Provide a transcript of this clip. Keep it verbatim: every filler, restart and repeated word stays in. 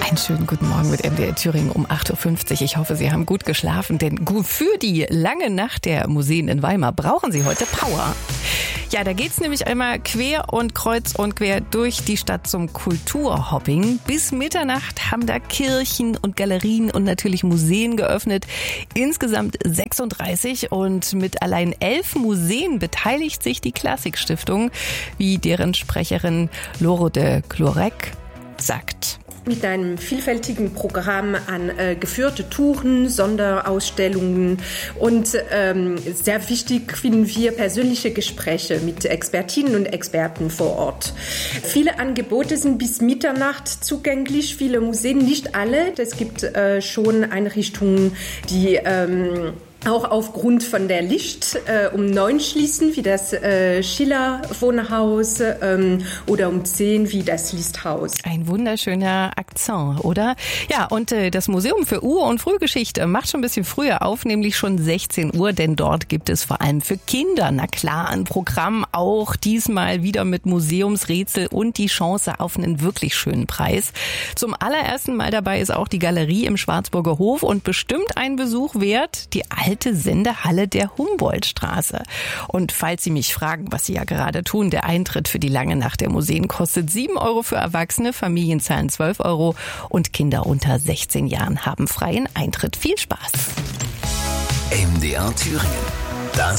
Einen schönen guten Morgen mit M D R Thüringen um acht Uhr fünfzig. Ich hoffe, Sie haben gut geschlafen, denn für die lange Nacht der Museen in Weimar brauchen Sie heute Power. Ja, da geht's nämlich einmal quer und kreuz und quer durch die Stadt zum Kulturhopping. Bis Mitternacht haben da Kirchen und Galerien und natürlich Museen geöffnet. Insgesamt sechsunddreißig und mit allein elf Museen beteiligt sich die Klassikstiftung, wie deren Sprecherin Lore de Clorec sagt. Mit einem vielfältigen Programm an äh, geführte Touren, Sonderausstellungen und ähm, sehr wichtig finden wir persönliche Gespräche mit Expertinnen und Experten vor Ort. Viele Angebote sind bis Mitternacht zugänglich, viele Museen, nicht alle. Es gibt äh, schon Einrichtungen, die ähm, auch aufgrund von der Licht äh, um neun schließen, wie das äh, Schiller-Wohnhaus ähm, oder um zehn wie das Listhaus. Ein wunderschöner Akzent, oder? Ja, und äh, das Museum für Ur- und Frühgeschichte macht schon ein bisschen früher auf, nämlich schon sechzehn Uhr, denn dort gibt es vor allem für Kinder, na klar, ein Programm, auch diesmal wieder mit Museumsrätsel und die Chance auf einen wirklich schönen Preis. Zum allerersten Mal dabei ist auch die Galerie im Schwarzburger Hof und bestimmt ein Besuch wert, die alte Sendehalle der Humboldtstraße. Und falls Sie mich fragen, was Sie ja gerade tun, der Eintritt für die lange Nacht der Museen kostet sieben Euro für Erwachsene, Familien zahlen zwölf Euro und Kinder unter sechzehn Jahren haben freien Eintritt. Viel Spaß! M D R Thüringen.